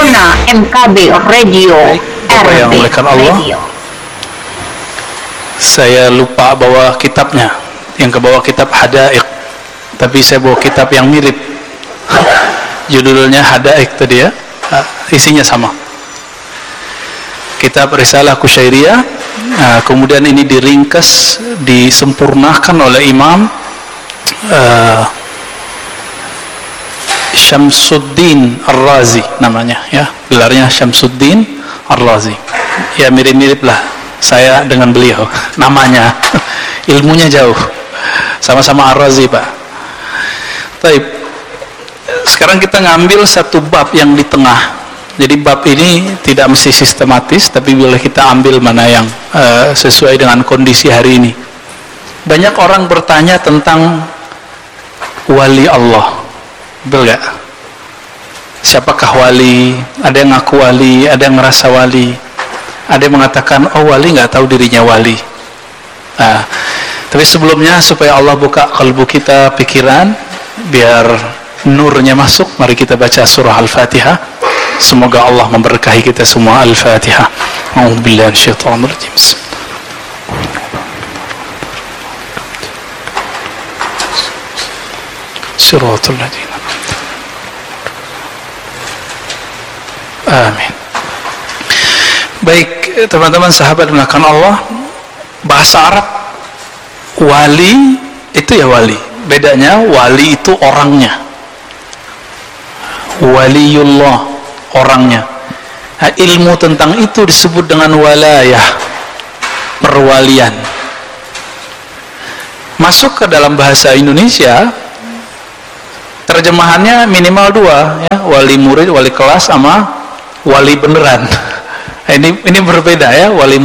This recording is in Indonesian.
Sarana MKB Radio. Bapak yang dimuliakan Allah, saya lupa bawa kitabnya. Yang ke bawah kitab Hadaiq, tapi saya bawa kitab yang mirip. Judulnya Hadaiq tadi ya, isinya sama. Kitab Risalah Kusyairiyah. Kemudian ini diringkas, disempurnakan oleh Imam Syamsuddin Ar-Razi namanya ya, gelarnya Syamsuddin Ar-Razi. Ya mirip-mirip lah saya dengan beliau namanya. Ilmunya jauh, sama-sama Ar-Razi Pak. Baik, sekarang kita ngambil satu bab yang di tengah. Jadi bab ini tidak mesti sistematis, tapi boleh kita ambil mana yang sesuai dengan kondisi hari ini. Banyak orang bertanya tentang wali Allah, betul gak? Siapakah wali? Ada yang ngaku wali, ada yang ngerasa wali, ada yang mengatakan oh wali nggak tahu dirinya wali. Tapi sebelumnya supaya Allah buka kalbu kita, pikiran, biar nurnya masuk, mari kita baca surah Al-Fatihah. Semoga Allah memberkahi kita semua. Al-Fatihah. A'udzubillahi minasyaitonir rajim. Shiratal ladzina. Amin. Baik, teman-teman sahabat dimuliakan Allah, bahasa Arab wali itu ya wali. Bedanya wali itu orangnya. Waliullah orangnya. Nah, ilmu tentang itu disebut dengan walayah, perwalian. Masuk ke dalam bahasa Indonesia, terjemahannya minimal dua ya, wali murid, wali kelas, sama wali beneran. Ini berbeda ya, wali